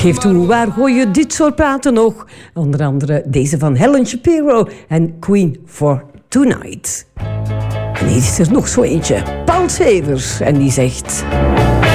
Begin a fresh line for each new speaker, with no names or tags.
Geef toe, waar hoor je dit soort platen nog? Onder andere deze van Helen Shapiro en Queen for Tonight. En hier is er nog zo eentje, Paul Severs, en die zegt...